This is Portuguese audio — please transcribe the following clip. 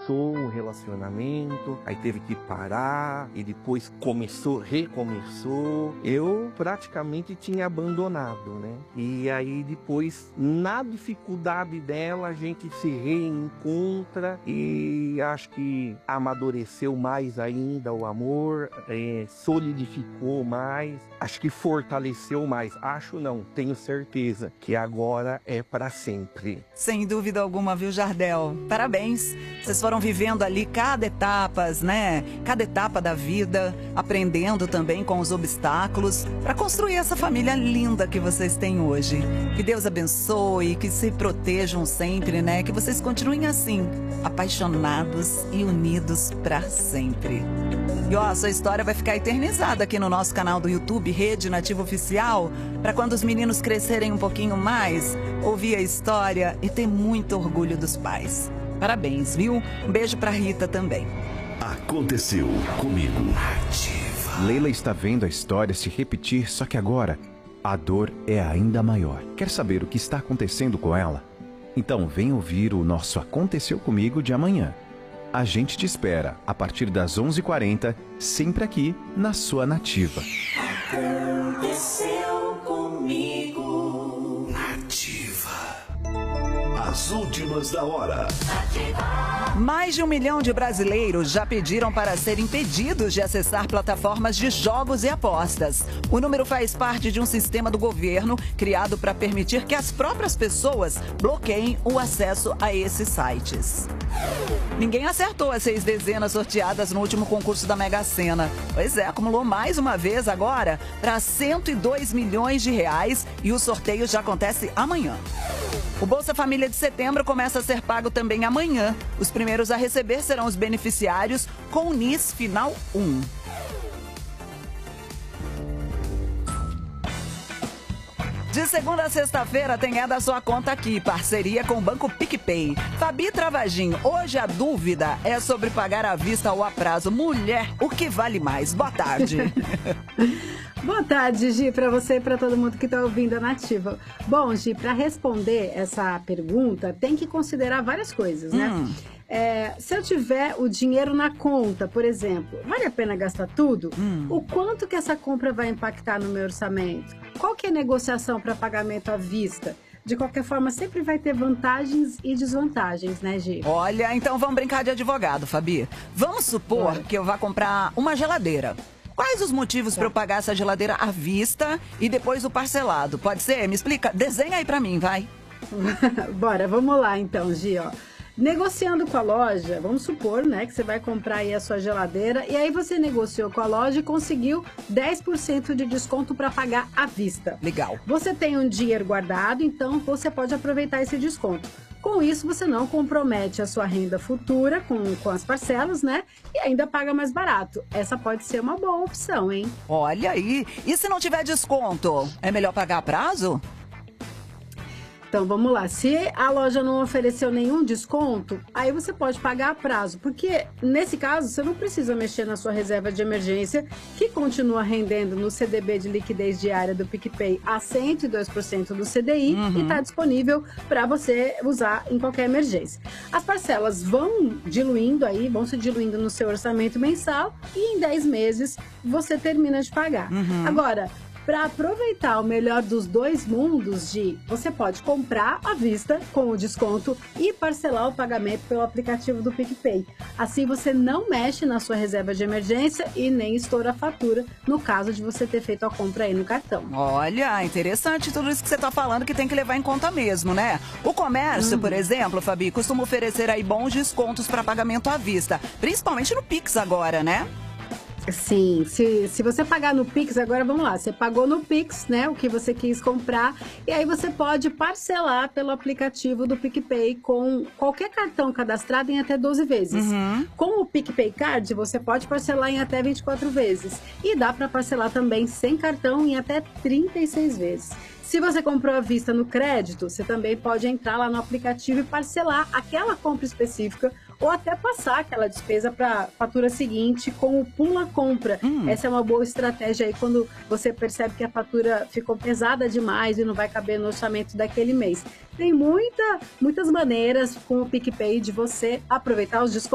começou um relacionamento, aí teve que parar, e depois recomeçou. Eu praticamente tinha abandonado, né? E aí depois, na dificuldade dela, a gente se reencontra e acho que amadureceu mais ainda o amor, solidificou mais, acho que fortaleceu mais. Acho não, tenho certeza que agora é para sempre. Sem dúvida alguma, viu, Jardel? Parabéns. Vocês foram vivendo ali cada etapa, né? Cada etapa da vida, aprendendo também com os obstáculos para construir essa família linda que vocês têm hoje. Que Deus abençoe, que se protejam sempre, né? Que vocês continuem assim, apaixonados e unidos para sempre. E ó, sua história vai ficar eternizada aqui no nosso canal do YouTube, Rede Nativa Oficial, para quando os meninos crescerem um pouquinho mais, ouvir a história e ter muito orgulho dos pais. Parabéns, viu? Um beijo pra Rita também. Aconteceu comigo. Leila está vendo a história se repetir, só que agora a dor é ainda maior. Quer saber o que está acontecendo com ela? Então vem ouvir o nosso Aconteceu Comigo de amanhã. A gente te espera a partir das 11h40, sempre aqui na sua Nativa. Aconteceu comigo. Nativa. As últimas da hora. Mais de 1 milhão de brasileiros já pediram para serem impedidos de acessar plataformas de jogos e apostas. O número faz parte de um sistema do governo criado para permitir que as próprias pessoas bloqueiem o acesso a esses sites. Ninguém acertou as 6 dezenas sorteadas no último concurso da Mega Sena. Pois é, acumulou mais uma vez agora para 102 milhões de reais e o sorteio já acontece amanhã. O Bolsa Família de setembro começa a ser pago também amanhã. Os primeiros a receber serão os beneficiários com o NIS Final 1. De segunda a sexta-feira tem da sua conta aqui, parceria com o Banco PicPay. Fabi Travagin, hoje a dúvida é sobre pagar à vista ou a prazo. Mulher, o que vale mais? Boa tarde. Boa tarde, Gi, para você e para todo mundo que está ouvindo a Nativa. Bom, Gi, para responder essa pergunta, tem que considerar várias coisas, né? Se eu tiver o dinheiro na conta, por exemplo, vale a pena gastar tudo? O quanto que essa compra vai impactar no meu orçamento? Qual que é a negociação para pagamento à vista? De qualquer forma, sempre vai ter vantagens e desvantagens, né, Gi? Olha, então vamos brincar de advogado, Fabi. Vamos supor que eu vá comprar uma geladeira. Quais os motivos para eu pagar essa geladeira à vista e depois o parcelado? Pode ser? Me explica. Desenha aí para mim, vai. Bora, vamos lá então, Gi, ó. Negociando com a loja, vamos supor, né, que você vai comprar aí a sua geladeira e aí você negociou com a loja e conseguiu 10% de desconto para pagar à vista. Legal. Você tem um dinheiro guardado, então você pode aproveitar esse desconto. Com isso, você não compromete a sua renda futura com as parcelas, né? E ainda paga mais barato. Essa pode ser uma boa opção, hein? Olha aí. E se não tiver desconto, é melhor pagar a prazo? Então, vamos lá. Se a loja não ofereceu nenhum desconto, aí você pode pagar a prazo. Porque, nesse caso, você não precisa mexer na sua reserva de emergência, que continua rendendo no CDB de liquidez diária do PicPay a 102% do CDI e está disponível para você usar em qualquer emergência. As parcelas vão se diluindo no seu orçamento mensal e em 10 meses você termina de pagar. Agora, para aproveitar o melhor dos dois mundos, você pode comprar à vista com o desconto e parcelar o pagamento pelo aplicativo do PicPay. Assim você não mexe na sua reserva de emergência e nem estoura a fatura no caso de você ter feito a compra aí no cartão. Olha, interessante tudo isso que você está falando que tem que levar em conta mesmo, né? O comércio, por exemplo, Fabi, costuma oferecer aí bons descontos para pagamento à vista, principalmente no Pix agora, né? Sim, se você pagar no Pix, agora vamos lá, você pagou no Pix, né, o que você quis comprar, e aí você pode parcelar pelo aplicativo do PicPay com qualquer cartão cadastrado em até 12 vezes. Com o PicPay Card, você pode parcelar em até 24 vezes, e dá para parcelar também sem cartão em até 36 vezes. Se você comprou à vista no crédito, você também pode entrar lá no aplicativo e parcelar aquela compra específica ou até passar aquela despesa para a fatura seguinte com o Pula Compra. Essa é uma boa estratégia aí quando você percebe que a fatura ficou pesada demais e não vai caber no orçamento daquele mês. Tem muitas maneiras com o PicPay de você aproveitar os descontos